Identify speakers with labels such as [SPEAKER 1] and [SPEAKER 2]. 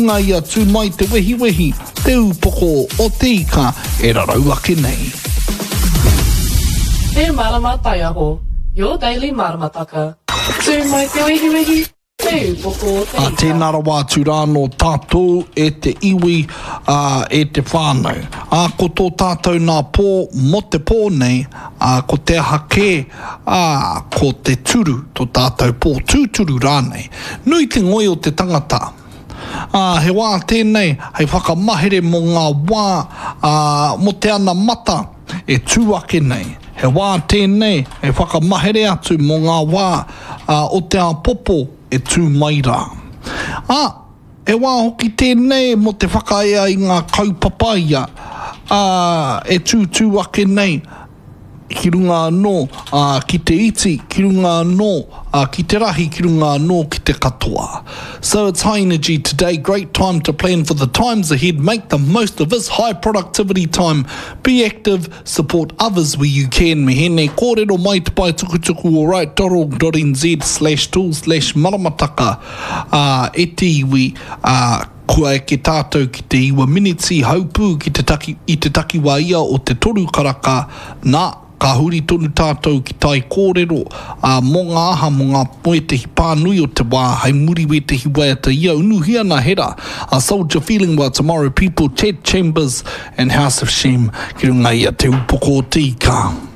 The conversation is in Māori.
[SPEAKER 1] Ngai atu mai te wehi, te upoko o te ika e rarau ake nei.
[SPEAKER 2] E maramatai aho, your daily maramataka. Tū mai te wehi, te upoko o te ika.
[SPEAKER 1] Tēnā rawa atu rāno tātou e te iwi, e te whānau. Ko tō tātou nā pō, mo te pō nei, ko te hake, ko te turu, tō tātou pō, tūturu rānei. Nui te ngoi o te tangata. He wā tēnei, hei whakamahere mō ngā wā, mo te ana mata, e tūake nei. He wā tēnei, hei whakamahere atu mō ngā wā, o te apopo, e tū mai rā. E wā hoki tēnei mo te whakaea i ngā kaupapaya, e tū ake nei, ki runga anō, ki te iti, ki runga anō, ki te rahi, ki runga anō, ki te katoa. So it's high energy today, great time to plan for the times ahead, make the most of this high productivity time, be active, support others where you can. Me hene kōrero mai te pai tukutuku o right.org.nz/tools/maramataka, e te iwi, kua e ke tātou ki te iwa miniti haupū ki te i te takiwa ia o te toru karaka, nā ka huri tonu tātou ki tai kōrero, mō ngā aha mō ngā poetehi pānui o te wā, hei muri we te hiwaiata ia unuhia na hera, Soldier Feeling Well Tomorrow People, Ted Chambers and House of Shame, ki runga ia te upoko o te ika.